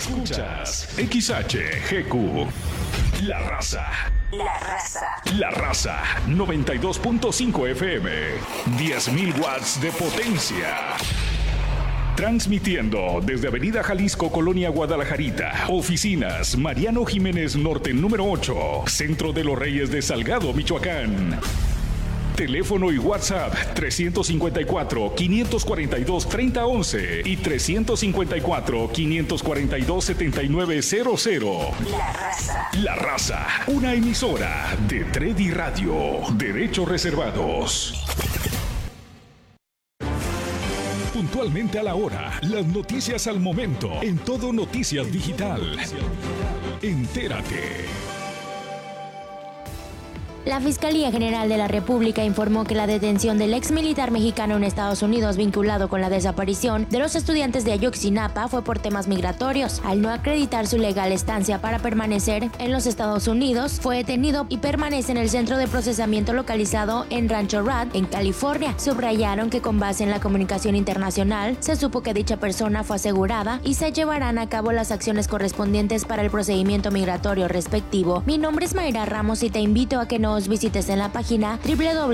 Escuchas XHGQ. La Raza. La Raza. La Raza 92.5 FM. 10.000 watts de potencia. Transmitiendo desde Avenida Jalisco, Colonia Guadalajarita. Oficinas Mariano Jiménez Norte número 8. Centro de los Reyes de Salgado, Michoacán. Teléfono y WhatsApp 354-542-3011 y 354-542-7900. La Raza. La Raza, una emisora de Tredi Radio. Derechos reservados. Puntualmente a la hora, las noticias al momento, en Todo Noticias Digital. Entérate. La Fiscalía General de la República informó que la detención del ex militar mexicano en Estados Unidos vinculado con la desaparición de los estudiantes de Ayotzinapa fue por temas migratorios. Al no acreditar su legal estancia para permanecer en los Estados Unidos, fue detenido y permanece en el centro de procesamiento localizado en Rancho Rad, en California. Subrayaron que con base en la comunicación internacional, se supo que dicha persona fue asegurada y se llevarán a cabo las acciones correspondientes para el procedimiento migratorio respectivo. Mi nombre es Mayra Ramos y te invito a que nos visites en la página www